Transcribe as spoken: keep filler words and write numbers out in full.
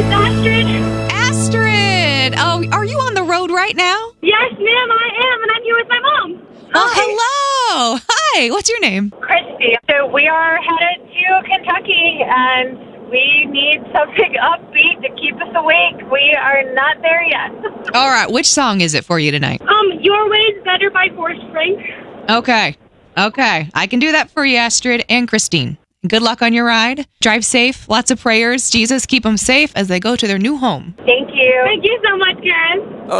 It's Astrid. Astrid! Oh, are you on the road right now? Yes, ma'am, I am, and I'm here with my mom. Well, Hi. hello! Hi, what's your name? Christy. So we are headed to Kentucky, and we need something upbeat to keep us awake. We are not there yet. All right, which song is it for you tonight? Um, Your Way's Better by Forrest Frank. Okay, okay. I can do that for you, Astrid and Christine. Good luck on your ride. Drive safe. Lots of prayers. Jesus, keep them safe as they go to their new home. Thank you. Thank you so much, Karen.